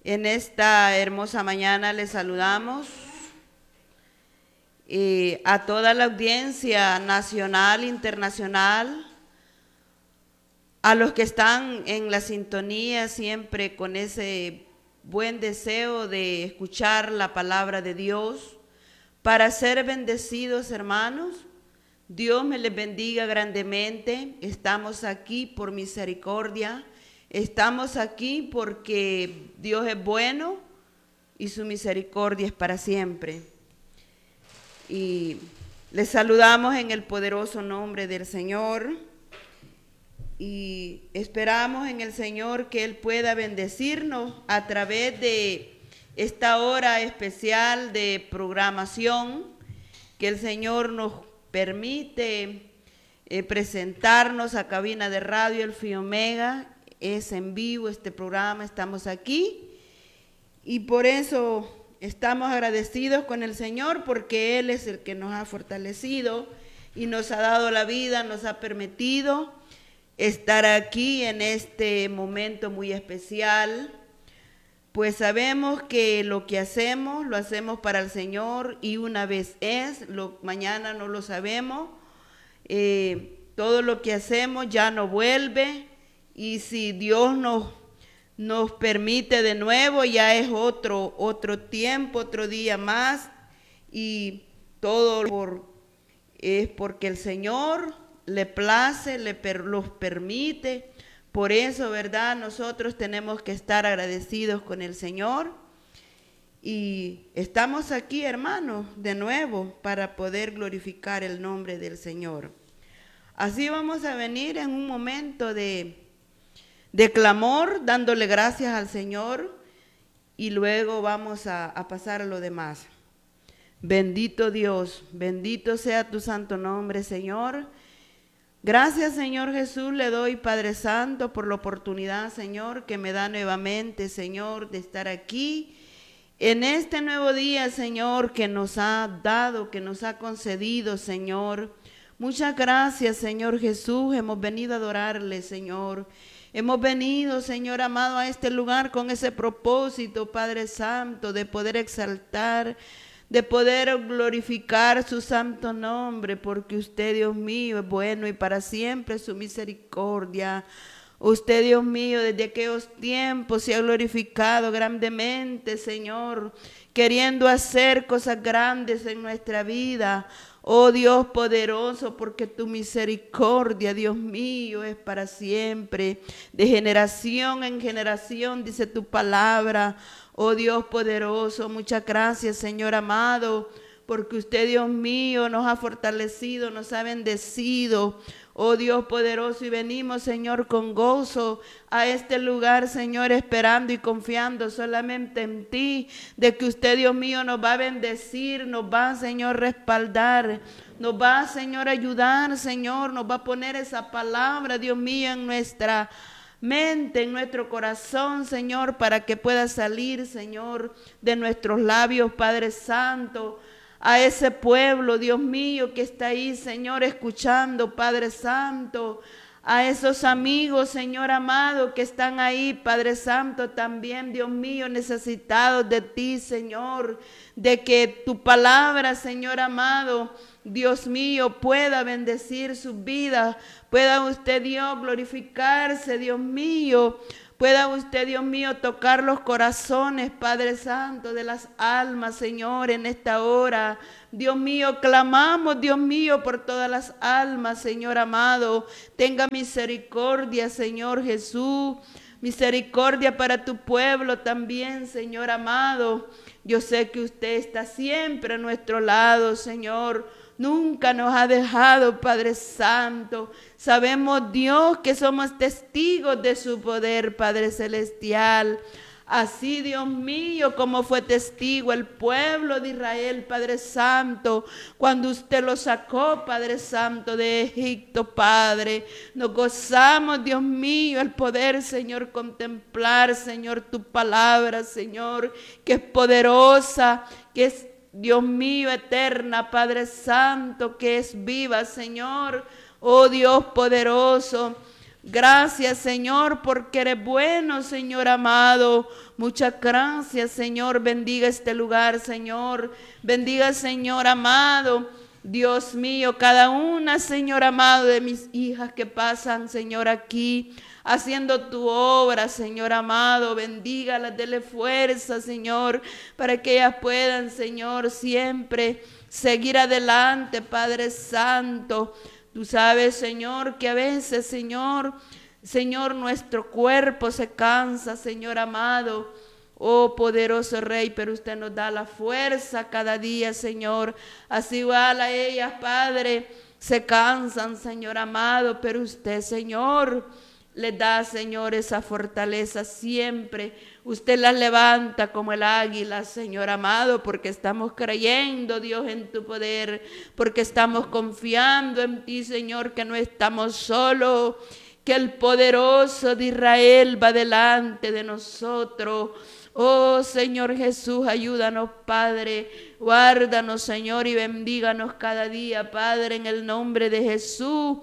En esta hermosa mañana les saludamos a toda la audiencia nacional, internacional, a los que están en la sintonía siempre con ese buen deseo de escuchar la palabra de Dios para ser bendecidos, hermanos. Dios me les bendiga grandemente. Estamos aquí por misericordia. Estamos aquí porque Dios es bueno y su misericordia es para siempre. Y les saludamos en el poderoso nombre del Señor y esperamos en el Señor que Él pueda bendecirnos a través de esta hora especial de programación, que el Señor nos permite presentarnos a cabina de radio El Phi Omega. Es en vivo este programa, estamos aquí y por eso estamos agradecidos con el Señor, porque Él es el que nos ha fortalecido y nos ha dado la vida, nos ha permitido estar aquí en este momento muy especial, pues sabemos que lo que hacemos, lo hacemos para el Señor y una vez mañana no lo sabemos, todo lo que hacemos ya no vuelve. Y si Dios nos permite de nuevo, ya es otro tiempo, otro día más. Y todo es porque el Señor le place, los permite. Por eso, ¿verdad? Nosotros tenemos que estar agradecidos con el Señor. Y estamos aquí, hermanos, de nuevo para poder glorificar el nombre del Señor. Así vamos a venir en un momento de clamor, dándole gracias al Señor, y luego vamos a pasar a lo demás. Bendito Dios, bendito sea tu santo nombre, Señor. Gracias, Señor Jesús, le doy, Padre Santo, por la oportunidad, Señor, que me da nuevamente, Señor, de estar aquí en este nuevo día, Señor, que nos ha dado, que nos ha concedido, Señor. Muchas gracias, Señor Jesús, hemos venido a adorarle, Señor. Hemos venido, Señor amado, a este lugar con ese propósito, Padre Santo, de poder exaltar, de poder glorificar su santo nombre, porque usted, Dios mío, es bueno y para siempre su misericordia. Usted, Dios mío, desde aquellos tiempos se ha glorificado grandemente, Señor, queriendo hacer cosas grandes en nuestra vida. Oh Dios poderoso, porque tu misericordia, Dios mío, es para siempre, de generación en generación, dice tu palabra. Oh Dios poderoso, muchas gracias, Señor amado, porque usted, Dios mío, nos ha fortalecido, nos ha bendecido. Oh Dios poderoso, y venimos, Señor, con gozo a este lugar, Señor, esperando y confiando solamente en ti, de que usted, Dios mío, nos va a bendecir, nos va, Señor, respaldar, nos va, Señor, ayudar, Señor, nos va a poner esa palabra, Dios mío, en nuestra mente, en nuestro corazón, Señor, para que pueda salir, Señor, de nuestros labios, Padre Santo, a ese pueblo, Dios mío, que está ahí, Señor, escuchando, Padre Santo, a esos amigos, Señor amado, que están ahí, Padre Santo, también, Dios mío, necesitados de ti, Señor, de que tu palabra, Señor amado, Dios mío, pueda bendecir sus vidas, pueda usted, Dios, glorificarse, Dios mío, pueda usted, Dios mío, tocar los corazones, Padre Santo, de las almas, Señor, en esta hora. Dios mío, clamamos, Dios mío, por todas las almas, Señor amado. Tenga misericordia, Señor Jesús. Misericordia para tu pueblo también, Señor amado. Yo sé que usted está siempre a nuestro lado, Señor. Nunca nos ha dejado, Padre Santo. Sabemos, Dios, que somos testigos de su poder, Padre Celestial. Así, Dios mío, como fue testigo el pueblo de Israel, Padre Santo, cuando usted lo sacó, Padre Santo, de Egipto, Padre. Nos gozamos, Dios mío, el poder, Señor, contemplar, Señor, tu palabra, Señor, que es poderosa, que es, Dios mío, eterna, Padre Santo, que es viva, Señor. Oh Dios poderoso, Gracias, Señor, porque eres bueno, Señor amado. Muchas gracias, Señor. Bendiga este lugar, Señor. Bendiga, Señor amado. Dios mío, cada una, Señor amado, de mis hijas que pasan, Señor, aquí, haciendo tu obra, Señor amado. Bendígalas, dele fuerza, Señor, para que ellas puedan, Señor, siempre seguir adelante, Padre Santo. Tú sabes, Señor, que a veces, Señor, nuestro cuerpo se cansa, Señor amado. Oh, poderoso Rey, pero usted nos da la fuerza cada día, Señor. Así igual a ellas, Padre, se cansan, Señor amado, pero usted, Señor, les da, Señor, esa fortaleza siempre. Usted las levanta como el águila, Señor amado, porque estamos creyendo, Dios, en tu poder, porque estamos confiando en ti, Señor, que no estamos solos, que el poderoso de Israel va delante de nosotros. Oh, Señor Jesús, ayúdanos, Padre, guárdanos, Señor, y bendíganos cada día, Padre, en el nombre de Jesús.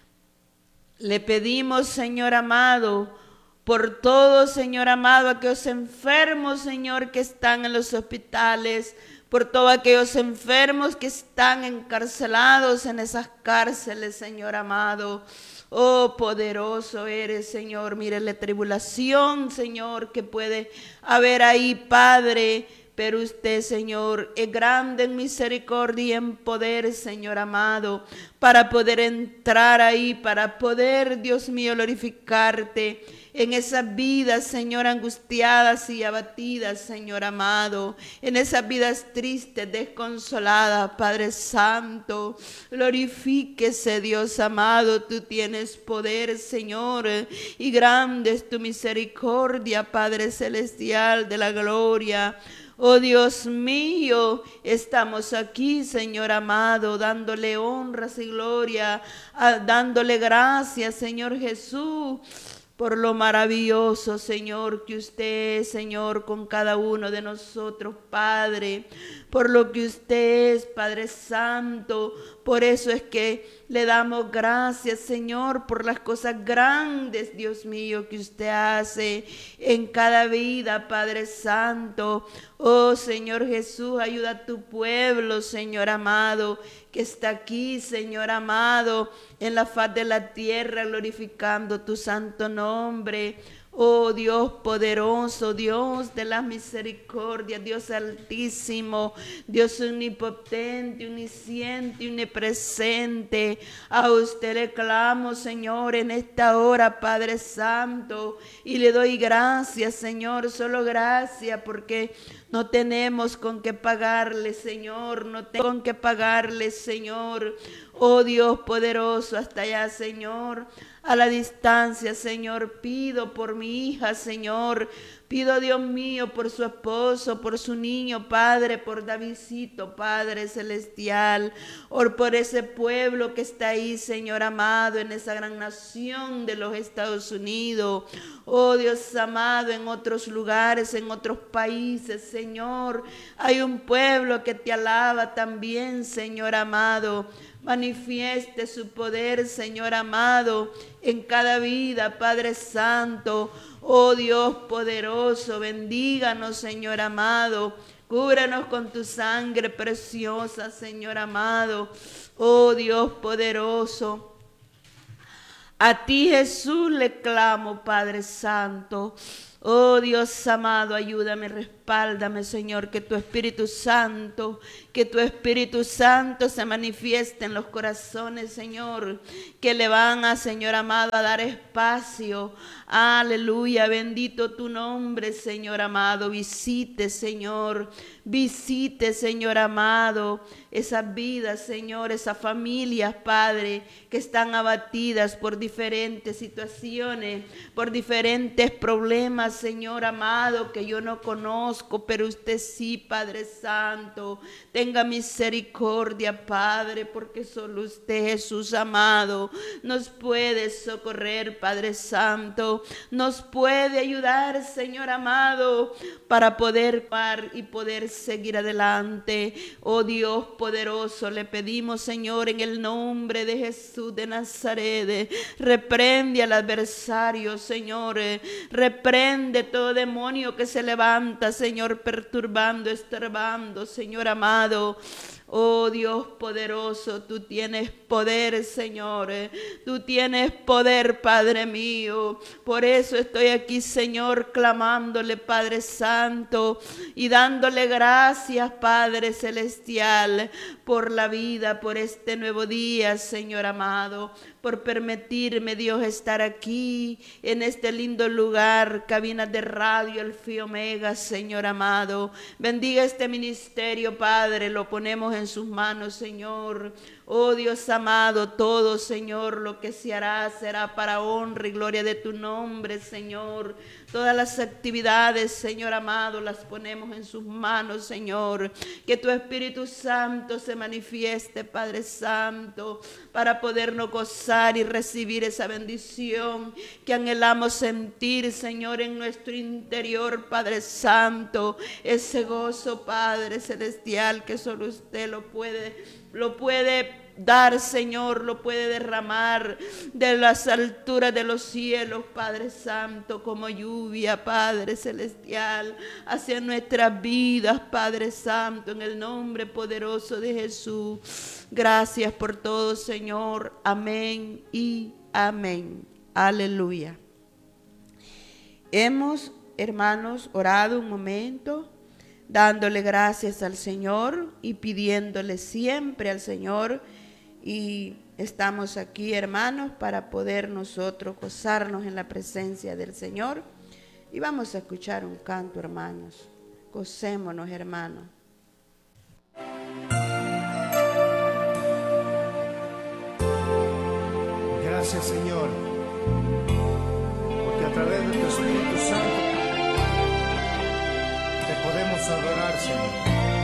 Le pedimos, Señor amado, por todos, Señor amado, aquellos enfermos, Señor, que están en los hospitales, por todos aquellos enfermos que están encarcelados en esas cárceles, Señor amado. Oh, poderoso eres, Señor. Mire la tribulación, Señor, que puede haber ahí, Padre. Pero usted, Señor, es grande en misericordia y en poder, Señor amado, para poder entrar ahí, para poder, Dios mío, glorificarte en esas vidas, Señor, angustiadas y abatidas, Señor amado, en esas vidas tristes, desconsoladas, Padre Santo. Glorifíquese, Dios amado, tú tienes poder, Señor, y grande es tu misericordia, Padre celestial de la gloria. Oh Dios mío, estamos aquí, Señor amado, dándole honras y gloria, dándole gracias, Señor Jesús, por lo maravilloso, Señor, que usted es, Señor, con cada uno de nosotros, Padre, por lo que usted es, Padre Santo. Por eso es que le damos gracias, Señor, por las cosas grandes, Dios mío, que usted hace en cada vida, Padre Santo. Oh, Señor Jesús, ayuda a tu pueblo, Señor amado, que está aquí, Señor amado, en la faz de la tierra, glorificando tu santo nombre. Oh Dios poderoso, Dios de las misericordias, Dios altísimo, Dios omnipotente, omnisciente, omnipresente. A usted le clamo, Señor, en esta hora, Padre Santo, y le doy gracias, Señor, solo gracias, porque no tenemos con qué pagarle, Señor, no tenemos con qué pagarle, Señor. Oh Dios poderoso, hasta allá, Señor, a la distancia, Señor, pido por mi hija, Señor. Pido, Dios mío, por su esposo, por su niño, Padre, por Davidcito, Padre celestial, por ese pueblo que está ahí, Señor amado, en esa gran nación de los Estados Unidos. Oh Dios amado, en otros lugares, en otros países, Señor, hay un pueblo que te alaba también, Señor amado. Manifieste su poder, Señor amado, en cada vida, Padre Santo. Oh Dios poderoso, bendíganos, Señor amado. Cúbranos con tu sangre preciosa, Señor amado. Oh Dios poderoso. A ti, Jesús, le clamo, Padre Santo. Oh Dios amado, ayúdame, respáldame, Señor, que tu Espíritu Santo se manifieste en los corazones, Señor, que le van a, Señor amado, a dar espacio. Aleluya, bendito tu nombre, Señor amado. Visite, Señor amado, esas vidas, Señor, esas familias, Padre, que están abatidas por diferentes situaciones, por diferentes problemas, formas, Señor amado, que yo no conozco, pero usted sí, Padre Santo. Tenga misericordia, Padre, porque solo usted, Jesús amado, nos puede socorrer, Padre Santo. Nos puede ayudar, Señor amado, para poder parar y poder seguir adelante. Oh Dios poderoso, le pedimos, Señor, en el nombre de Jesús de Nazaret, reprende al adversario, Señor. Reprende todo demonio que se levanta, Señor, perturbando, estorbando, Señor amado. Oh Dios poderoso, tú tienes poder, Señor. Tú tienes poder, Padre mío. Por eso estoy aquí, Señor, clamándole, Padre Santo, y dándole gracias, Padre Celestial, por la vida, por este nuevo día, Señor amado, por permitirme, Dios, estar aquí en este lindo lugar, cabina de radio Alfa y Omega, Señor amado. Bendiga este ministerio, Padre, lo ponemos en sus manos, Señor. Oh Dios amado, todo, Señor, lo que se hará será para honra y gloria de tu nombre, Señor. Todas las actividades, Señor amado, las ponemos en sus manos, Señor. Que tu Espíritu Santo se manifieste, Padre Santo, para podernos gozar y recibir esa bendición que anhelamos sentir, Señor, en nuestro interior, Padre Santo. Ese gozo, Padre Celestial, que solo usted lo puede dar, Señor, lo puede derramar de las alturas de los cielos, Padre Santo, como lluvia, Padre Celestial, hacia nuestras vidas, Padre Santo, en el nombre poderoso de Jesús. Gracias por todo, Señor. Amén y amén. Aleluya. Hemos, hermanos, orado un momento, dándole gracias al Señor y pidiéndole siempre al Señor. Y estamos aquí, hermanos, para poder nosotros gozarnos en la presencia del Señor. Y vamos a escuchar un canto, hermanos. Gocémonos, hermanos. Gracias, Señor, porque a través de tu Espíritu Santo te podemos adorar, Señor.